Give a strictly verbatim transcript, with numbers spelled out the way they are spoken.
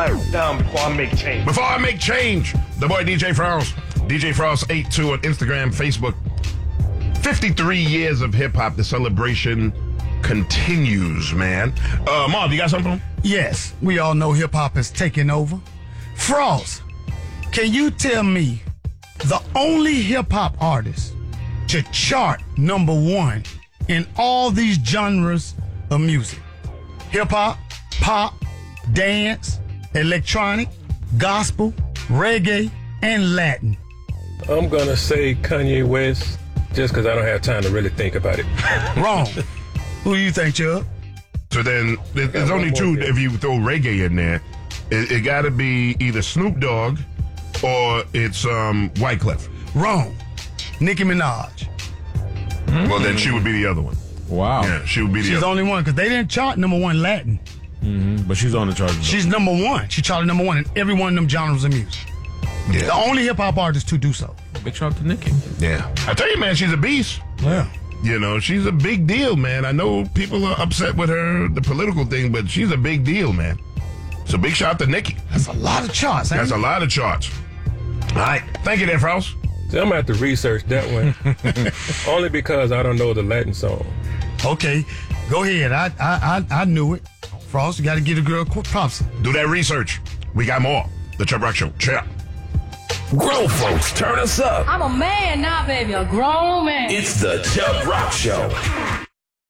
Down before I make change. Before I make change, the boy D J Frost, D J Frost eighty-two on Instagram, Facebook. fifty-three years of hip hop. The celebration continues, man. Uh, Marv, you got something? Yes, we all know hip hop is taking over. Frost, can you tell me the only hip hop artist to chart number one in all these genres of music? Hip hop, pop, dance, electronic, gospel, reggae, and Latin. I'm gonna say Kanye West, just because I don't have time to really think about it. Wrong. Who do you think, Chuck? So then, there- there's only two. If you throw reggae in there, it, it got to be either Snoop Dogg or it's um, Wyclef. Wrong. Nicki Minaj. Well, then she would be the other one. Wow. Yeah, she would be the She's the other. only one because they didn't chart number one Latin. Mm-hmm. But she's on the charts. She's number one. She charted number one in every one of them genres of music. Yeah. The only hip hop artist to do so. Big shout out to Nicki. Yeah. I tell you, man, she's a beast. Yeah. You know, she's a big deal, man. I know people are upset with her, the political thing, but she's a big deal, man. So big shout out to Nicki. That's a lot of charts. That's ain't a it? lot of charts. All right. Thank you there, Frost. See, I'm gonna have to research that one, only because I don't know the Latin song. Okay, go ahead. I I I, I knew it. Frost, you got to give the girl quick props. Do that research. We got more. The Chubb Rock Show. Check. Grown folks, turn us up. I'm a man now, baby, a grown man. It's the Chubb Rock Show.